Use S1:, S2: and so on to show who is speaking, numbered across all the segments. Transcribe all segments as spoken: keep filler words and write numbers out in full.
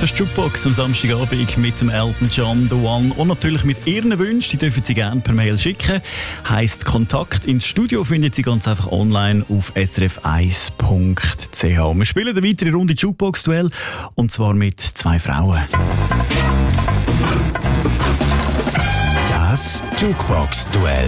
S1: Das ist Jukebox am Samstagabend mit dem Elton John, The One. Und natürlich mit Ihren Wünschen, die dürfen Sie gerne per Mail schicken. Heisst Kontakt ins Studio findet Sie ganz einfach online auf s r f eins punkt c h. Wir spielen eine weitere Runde Jukebox-Duell und zwar mit zwei Frauen.
S2: Das Jukebox-Duell.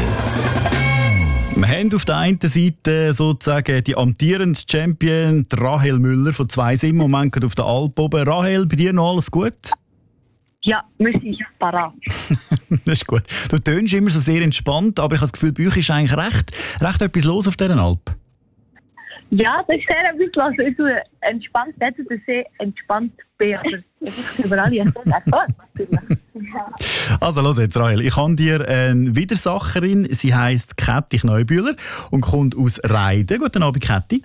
S1: Wir haben auf der einen Seite sozusagen die amtierende Champion Rahel Müller von zwei Sim im Moment auf der Alp oben. Rahel, bei dir noch alles gut?
S3: Ja, wir sind parat.
S1: Das ist gut. Du tönst immer so sehr entspannt, aber ich habe das Gefühl, bei euch ist eigentlich recht, recht etwas los auf dieser Alp.
S3: Ja, das ist sehr etwas los. Ich tue entspannt reden, dass ich entspannt bin, aber ich bin überall jetzt natürlich.
S1: Also, los jetzt, Rahel. Ich habe dir eine Widersacherin. Sie heisst Käthi Kneubühler und kommt aus Reiden. Guten Abend, Käthi.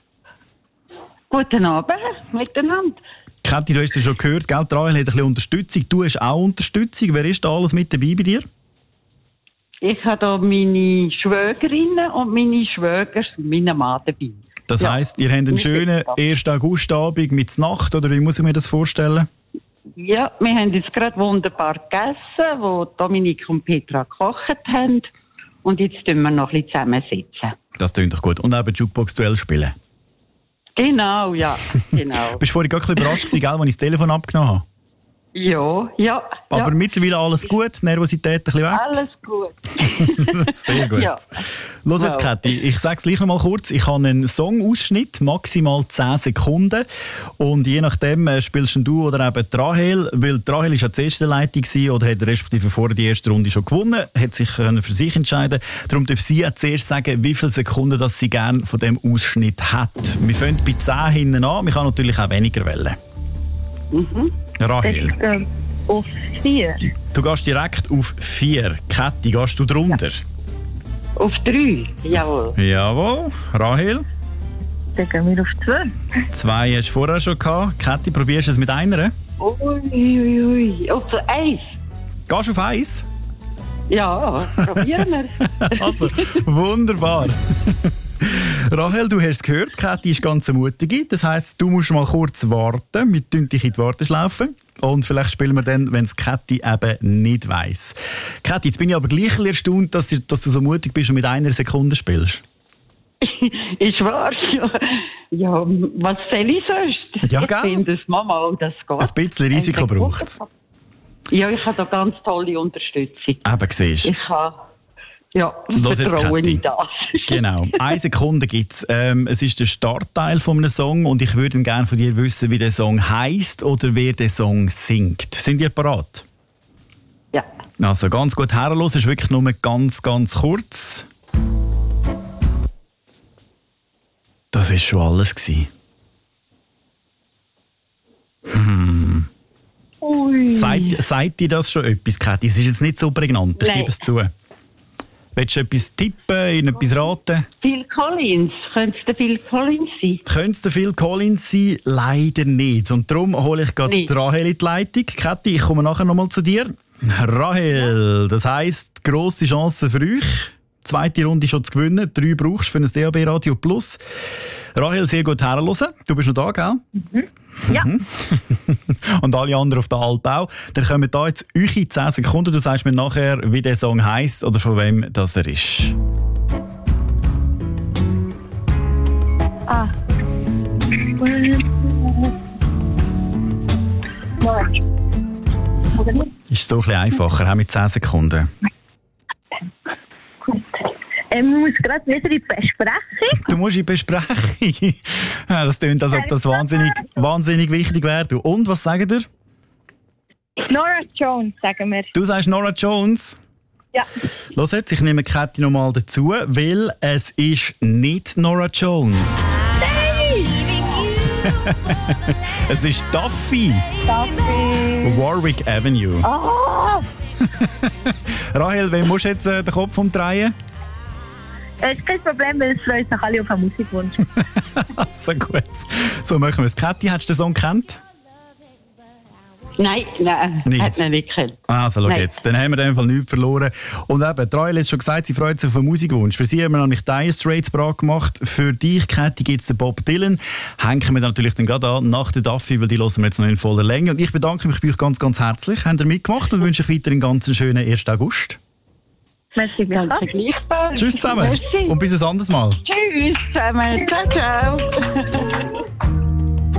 S4: Guten Abend miteinander.
S1: Käthi, du hast es schon gehört, gell? Rahel hat ein bisschen Unterstützung. Du hast auch Unterstützung. Wer ist da alles mit dabei bei dir?
S4: Ich habe hier meine Schwägerinnen und meine Schwäger, meinen Mann dabei.
S1: Das
S4: Ja.
S1: heisst, ihr habt einen schönen ersten Augustabend mit Nacht, oder wie muss ich mir das vorstellen?
S4: Ja, wir haben jetzt gerade wunderbar gegessen, wo Dominik und Petra gekocht haben. Und jetzt tun wir noch ein bisschen zusammensitzen.
S1: Das klingt doch gut. Und eben Jukebox-Duell spielen.
S4: Genau, ja, genau.
S1: Bist du vorhin gar ein bisschen überrascht gewesen, gell, als ich das Telefon abgenommen habe?
S4: Ja, ja.
S1: Aber
S4: ja.
S1: mittlerweile alles gut, Nervosität ein bisschen weg?
S4: Alles gut.
S1: Sehr gut.
S4: Ja.
S1: Los jetzt,
S4: Wow.
S1: Käthi, ich sage es gleich noch mal kurz. Ich habe einen Songausschnitt, maximal zehn Sekunden. Und je nachdem äh, spielst du oder eben die Rahel, weil die Rahel ist ja die erste Leitung gewesen, oder hat respektive vorher die erste Runde schon gewonnen, hat sich können für sich entscheiden. Darum darf sie ja zuerst sagen, wie viele Sekunden dass sie gerne von dem Ausschnitt hat. Wir fangen bei zehn hinten an, man kann natürlich auch weniger wählen.
S4: Mhm.
S1: Rahel,
S3: Ähm, auf vier.
S1: du gehst direkt auf vier. Käthi, gehst du drunter?
S4: Auf drei, jawohl.
S1: Jawohl. Rahel?
S3: Dann gehen wir auf zwei.
S1: Zwei hast du vorher schon gehabt. Käthi, probierst du es mit einer?
S4: Ui, ui, ui. Auf eins.
S1: Gehst du auf eins?
S4: Ja, probieren wir.
S1: Also, wunderbar. Rahel, du hast es gehört, Käthi ist ganz eine mutige. Das heisst, du musst mal kurz warten. Wir tun dich in die Warteschlaufe. Und vielleicht spielen wir dann, wenn es Käthi eben nicht weiss. Käthi, jetzt bin ich aber gleich erstaunt, dass, dir, dass du so mutig bist und mit einer Sekunde spielst.
S4: Ich weiß, ja. Ja, was soll ich sonst?
S1: Ja,
S4: ich
S1: gell?
S4: finde, das Mama, das geht.
S1: Ein bisschen Risiko braucht es.
S4: Ja, ich habe da ganz tolle Unterstützung.
S1: Eben, siehst du.
S4: Ich habe, ja,
S1: Los jetzt,
S4: Vertrauen
S1: Käthi.
S4: in das.
S1: Genau. Eine Sekunde gibt es. Ähm, es ist der Startteil von einem Song und ich würde gerne von dir wissen, wie der Song heisst oder wer der Song singt. Sind ihr parat?
S4: Ja.
S1: Also ganz gut herhören, ist wirklich nur ganz, ganz kurz. Das war schon alles gewesen. Hm.
S3: Ui.
S1: Sagt, sagt dir das schon etwas, Käthi? Es ist jetzt nicht so prägnant, ich
S4: Nein.
S1: gebe es zu. Willst du etwas tippen, in etwas raten?
S4: Phil Collins, könnte es der Phil Collins sein?
S1: Könnte es der Phil Collins sein? Leider nicht. Und darum hole ich gerade
S4: Nicht.
S1: die Rahel in die Leitung. Käthi, ich komme nachher nochmal zu dir. Rahel, das heisst, grosse Chance für euch. Zweite Runde schon zu gewinnen. Drei brauchst du für ein D A B Radio Plus. Rahel, sehr gut herhören. Du bist noch da, gell?
S3: Ja.
S1: Und alle anderen auf der Alp auch. Dann kommen da jetzt eure zehn Sekunden. Du sagst mir nachher, wie der Song heisst oder von wem das er ist.
S3: Ah. Oder nicht?
S1: Ist so ein bisschen einfacher, auch mit zehn Sekunden.
S3: Gut. Ähm, ich muss gerade wieder in die Besprechung.
S1: Du musst in Besprechung. Ja, das klingt, als ob das wahnsinnig, wahnsinnig wichtig wäre. Du. Und, was sagt ihr?
S3: Nora Jones, sagen wir.
S1: Du sagst Nora Jones.
S3: Ja.
S1: Los jetzt, ich nehme Käthi noch mal dazu, weil es ist nicht Nora Jones. Es ist Duffy.
S3: Duffy.
S1: Warwick Avenue.
S3: Oh!
S1: Rahel, wem musst du jetzt äh, den Kopf umdrehen?
S3: Es ist kein Problem, weil es freut sich alle auf einen Musikwunsch.
S1: So gut. So machen wir es. Käthi, hast du den Song gekannt?
S4: Nein, nein,
S1: Nicht.
S4: hat ihn nicht gekannt.
S1: Also, schau
S4: Nein.
S1: jetzt, dann haben wir in dem Fall nichts verloren. Und eben, Rahel hat schon gesagt, sie freut sich auf einen Musikwunsch. Für sie haben wir nämlich Dire Straits bereit gemacht. Für dich, Kathi, gibt es den Bob Dylan. Hängen wir natürlich dann gerade an, nach der Duffy, weil die hören wir jetzt noch in voller Länge. Und ich bedanke mich bei euch ganz, ganz herzlich. Habt ihr mitgemacht und wünsche euch weiter einen ganz schönen ersten August.
S3: Merci, bis
S4: Danke gleichfalls.
S1: Tschüss zusammen
S4: Merci.
S1: und bis ein anderes Mal.
S4: Tschüss zusammen. Ciao, ciao.